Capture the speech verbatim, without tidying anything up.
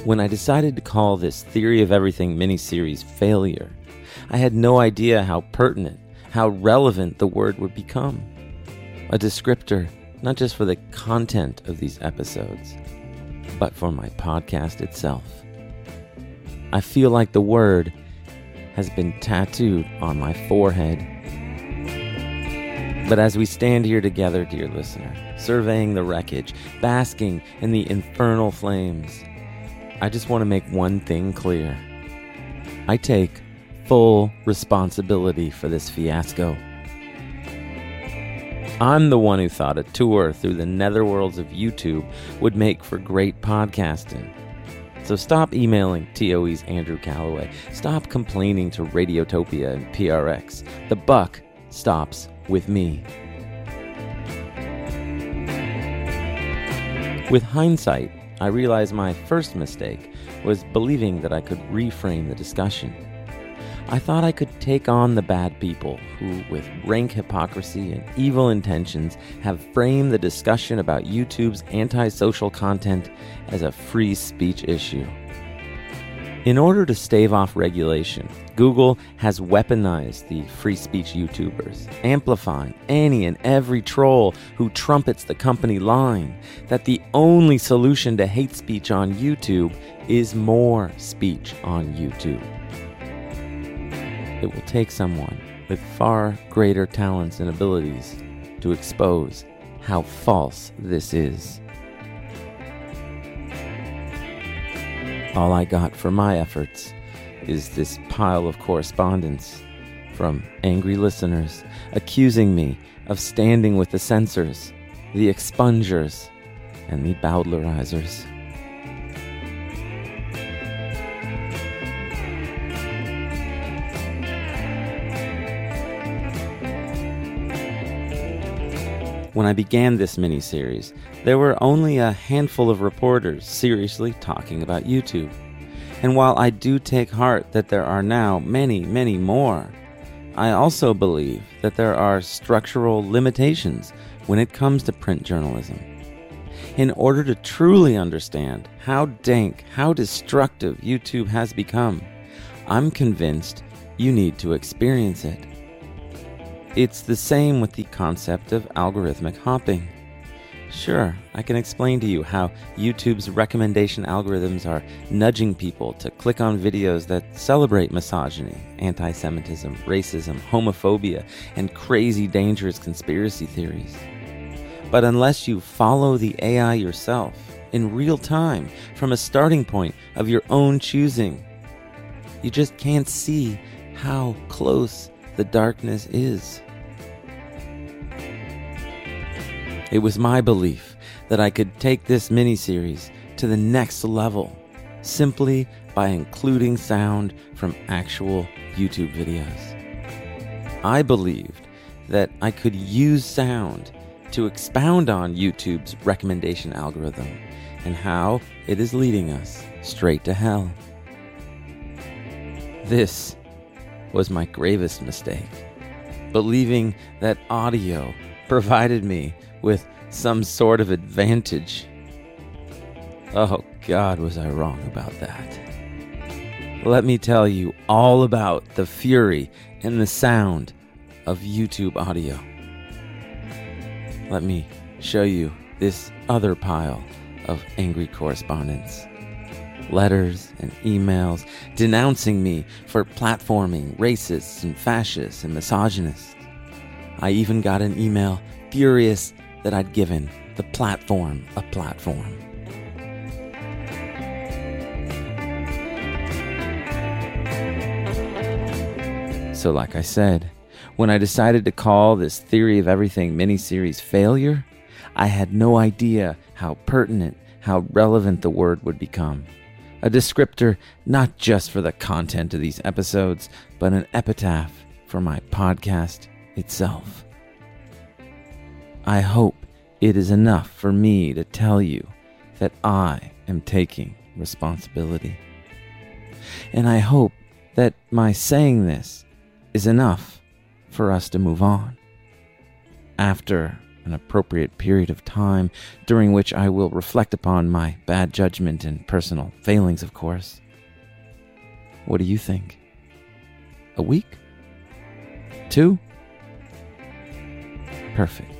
When I decided to call this Theory of Everything miniseries Failure, I had no idea how pertinent, how relevant the word would become. A descriptor not just for the content of these episodes, but for my podcast itself. I feel like the word has been tattooed on my forehead. But as we stand here together, dear listener, surveying the wreckage, basking in the infernal flames, I just want to make one thing clear. I take full responsibility for this fiasco. I'm the one who thought a tour through the netherworlds of YouTube would make for great podcasting. So stop emailing T O E's Andrew Calloway. Stop complaining to Radiotopia and P R X. The buck stops with me. With hindsight, I realized my first mistake was believing that I could reframe the discussion. I thought I could take on the bad people who, with rank hypocrisy and evil intentions, have framed the discussion about YouTube's antisocial content as a free speech issue. In order to stave off regulation, Google has weaponized the free speech YouTubers, amplifying any and every troll who trumpets the company line that the only solution to hate speech on YouTube is more speech on YouTube. It will take someone with far greater talents and abilities to expose how false this is. All I got for my efforts is this pile of correspondence from angry listeners accusing me of standing with the censors, the expungers, and the Bowdlerizers. When I began this mini-series, there were only a handful of reporters seriously talking about YouTube. And while I do take heart that there are now many, many more, I also believe that there are structural limitations when it comes to print journalism. In order to truly understand how dank, how destructive YouTube has become, I'm convinced you need to experience it. It's the same with the concept of algorithmic hopping. Sure, I can explain to you how YouTube's recommendation algorithms are nudging people to click on videos that celebrate misogyny, anti-Semitism, racism, homophobia, and crazy dangerous conspiracy theories. But unless you follow the A I yourself, in real time, from a starting point of your own choosing, you just can't see how close the darkness is. It was my belief that I could take this miniseries to the next level simply by including sound from actual YouTube videos. I believed that I could use sound to expound on YouTube's recommendation algorithm and how it is leading us straight to hell. This was my gravest mistake, believing that audio provided me with some sort of advantage. Oh God, was I wrong about that. Let me tell you all about the fury and the sound of YouTube audio. Let me show you this other pile of angry correspondence. Letters and emails denouncing me for platforming racists and fascists and misogynists. I even got an email furious that I'd given the platform a platform. So like I said, when I decided to call this Theory of Everything miniseries Failure, I had no idea how pertinent, how relevant the word would become. A descriptor not just for the content of these episodes, but an epitaph for my podcast itself. I hope it is enough for me to tell you that I am taking responsibility. And I hope that my saying this is enough for us to move on. After an appropriate period of time during which I will reflect upon my bad judgment and personal failings, of course. What do you think? A week? Two? Perfect.